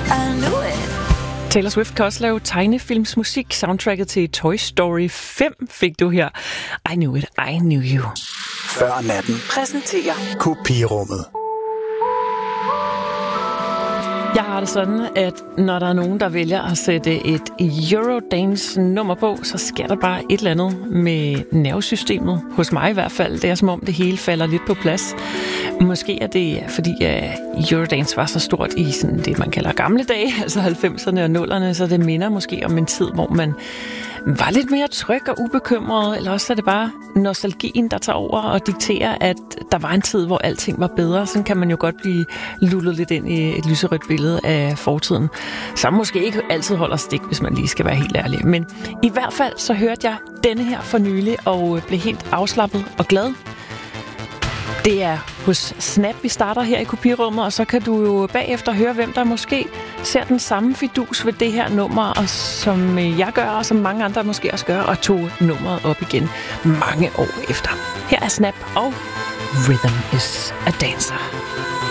I knew it. Taylor Swift kan også lave tegnefilmsmusik. Soundtracket til Toy Story 5 fik du her. I knew it, I knew you. Før natten Præsenterer Kopirummet. Jeg har det sådan, at når der er nogen, der vælger at sætte et Eurodance-nummer på, så sker der bare et eller andet med nervesystemet. Hos mig i hvert fald. Det er som om det hele falder lidt på plads. Måske er det, fordi Eurodance var så stort i sådan det, man kalder gamle dage, altså 90'erne og 0'erne, så det minder måske om en tid, hvor man var lidt mere tryg og ubekymret, eller også er det bare nostalgien, der tager over og dikterer, at der var en tid, hvor alting var bedre. Sådan kan man jo godt blive lullet lidt ind i et lyserødt billede af fortiden, som måske ikke altid holder stik, hvis man lige skal være helt ærlig. Men i hvert fald så hørte jeg denne her for nylig og blev helt afslappet og glad. Det er hos Snap, vi starter her i kopirummet, og så kan du jo bagefter høre, hvem der måske ser den samme fidus ved det her nummer, og som jeg gør, og som mange andre måske også gør, og tog nummeret op igen mange år efter. Her er Snap og Rhythm is a Dancer.